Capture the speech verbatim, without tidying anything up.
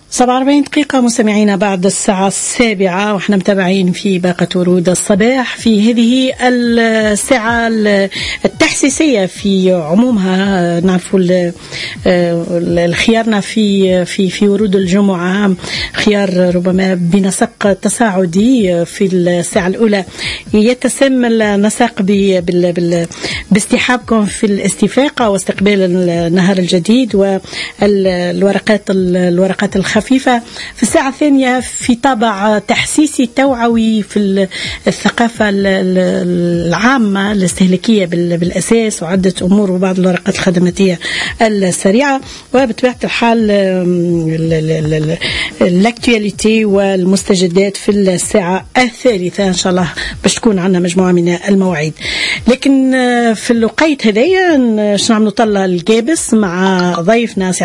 سبعة وأربعين دقيقة مستمعينا بعد الساعة السابعة، وإحنا متابعين في باقة ورود الصباح في هذه الساعة التحسيسية في عمومها. نعرفوا الخيارنا في في في ورود الجمعة خيار ربما بنسق تصاعدي. في الساعة الأولى يتسم النسق باستحابكم في الاستفاقة واستقبال النهار الجديد والورقات الورقات الخفيفة. في الساعة الثانية في طابع تحسيسي توعوي في الثقافة العامة الاستهلاكية بالأساس، وعدة أمور وبعض الورقات الخدماتية السريعة. وبطبيعة الحال الاكتواليتي والمستجدات في الساعة الثالثة إن شاء الله باش تكون عندنا مجموعة من المواعيد. لكن في الوقت هذايا باش نعملوا طلة الكابس مع ضيفنا